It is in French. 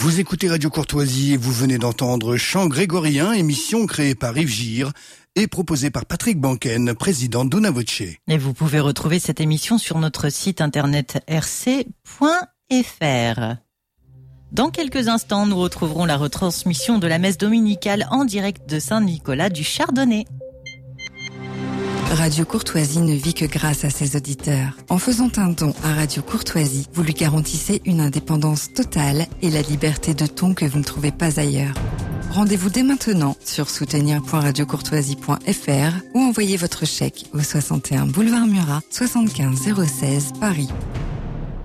Vous écoutez Radio Courtoisie et vous venez d'entendre Chant grégorien, émission créée par Yves Gire et proposée par Patrick Banken, président d'Una Voce. Et vous pouvez retrouver cette émission sur notre site internet rc.fr. Dans quelques instants, nous retrouverons la retransmission de la messe dominicale en direct de Saint-Nicolas du Chardonnay. Radio Courtoisie ne vit que grâce à ses auditeurs. En faisant un don à Radio Courtoisie, vous lui garantissez une indépendance totale et la liberté de ton que vous ne trouvez pas ailleurs. Rendez-vous dès maintenant sur soutenir.radiocourtoisie.fr ou envoyez votre chèque au 61 boulevard Murat, 75 016 Paris.